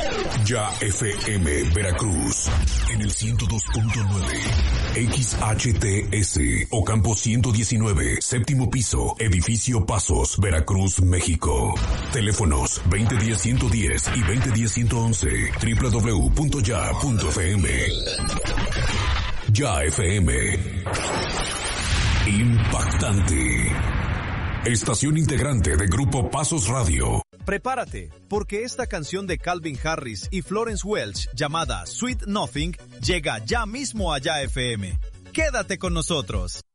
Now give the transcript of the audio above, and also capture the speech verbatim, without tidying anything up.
Ya F M Veracruz en el ciento dos punto nueve, X H T S Ocampo ciento diecinueve, séptimo piso, edificio Pasos, Veracruz, México. Teléfonos veinte diez ciento diez y veinte diez ciento once, doble u doble u doble u punto ya punto f m. Ya F M. Impactante. Estación integrante de Grupo Pasos Radio. Prepárate, porque esta canción de Calvin Harris y Florence Welch, llamada Sweet Nothing, llega ya mismo a Ya F M. Quédate con nosotros.